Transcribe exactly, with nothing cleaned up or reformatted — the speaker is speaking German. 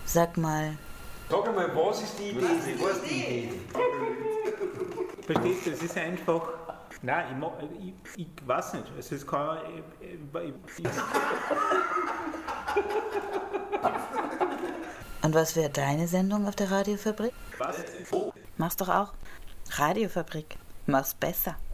Sag mal. Sag einmal, was ist die Idee? Was ist die Idee? Verstehst du, es ist einfach. Nein, ich, ich, ich weiß nicht. Also es kann. Ich, ich, ich, Und was wäre deine Sendung auf der Radiofabrik? was? Mach's doch auch. Radiofabrik. Mach's besser.